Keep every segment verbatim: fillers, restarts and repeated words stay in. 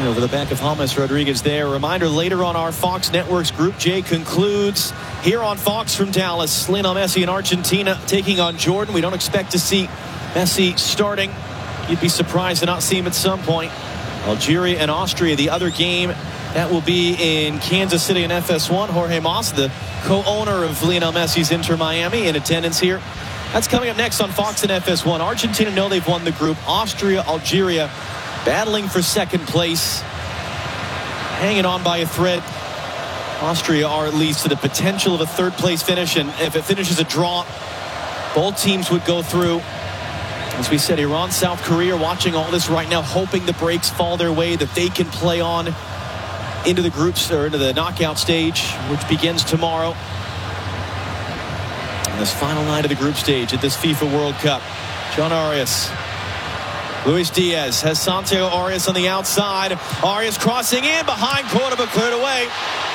Over the back of James Rodriguez there. A reminder, later on our Fox Networks Group J concludes here on Fox from Dallas. Lionel Messi in Argentina taking on Jordan. We don't expect to see Messi starting. You'd be surprised to not see him at some point. Algeria and Austria, the other game, that will be in Kansas City in F S one. Jorge Mas, the co-owner of Lionel Messi's Inter Miami, in attendance here. That's coming up next on Fox and F S one. Argentina know they've won the group. Austria, Algeria battling for second place, hanging on by a thread. Austria are at least to the potential of a third place finish, and if it finishes a draw, both teams would go through. As we said, Iran, South Korea watching all this right now, hoping the breaks fall their way, that they can play on into the groups or into the knockout stage, which begins tomorrow. And this final night of the group stage at this FIFA World Cup. John Arias. Luis Diaz has Santiago Arias on the outside. Arias crossing in behind Cordoba, cleared away.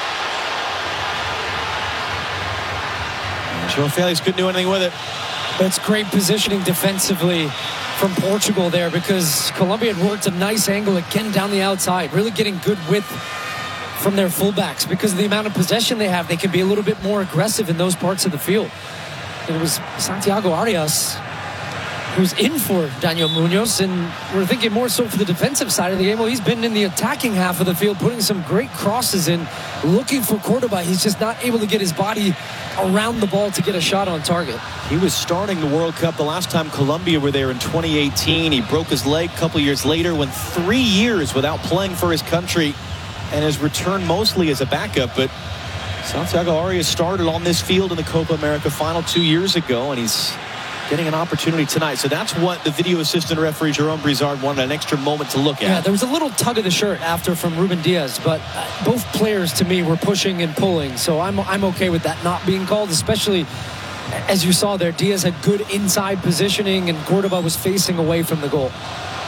João Felix couldn't do anything with it. That's great positioning defensively from Portugal there, because Colombia had worked a nice angle again down the outside, really getting good width from their fullbacks. Because of the amount of possession they have, they can be a little bit more aggressive in those parts of the field. It was Santiago Arias who's in for Daniel Munoz, and we're thinking more so for the defensive side of the game. Well, he's been in the attacking half of the field, putting some great crosses in, looking for Cordoba. He's just not able to get his body around the ball to get a shot on target. He was starting the World Cup the last time Colombia were there in twenty eighteen. He broke his leg a couple years later, went three years without playing for his country, and has returned mostly as a backup. But Santiago Arias started on this field in the Copa America final two years ago, and he's getting an opportunity tonight. So that's what the video assistant referee Jerome Brizard wanted an extra moment to look at. Yeah, there was a little tug of the shirt after from Ruben Diaz, but both players to me were pushing and pulling. So I'm, I'm okay with that not being called, especially as you saw there. Diaz had good inside positioning and Cordoba was facing away from the goal.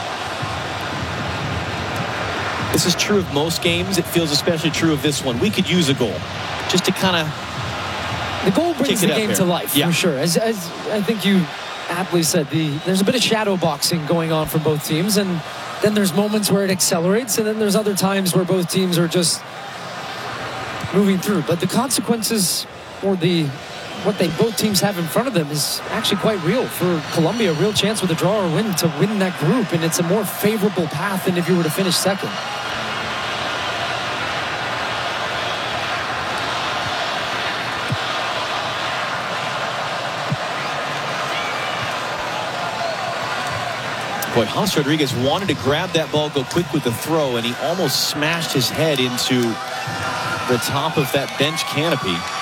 This is true of most games. It feels especially true of this one. We could use a goal just to kind of The goal brings the game here to life, yeah. for sure. As, as I think you aptly said, the there's a bit of shadow boxing going on from both teams, and then there's moments where it accelerates, and then there's other times where both teams are just moving through. But the consequences, or the what they both teams have in front of them, is actually quite real. For Colombia, a real chance with a draw or win to win that group, and it's a more favorable path than if you were to finish second. Boy, James Rodriguez wanted to grab that ball, go quick with the throw, and he almost smashed his head into the top of that bench canopy.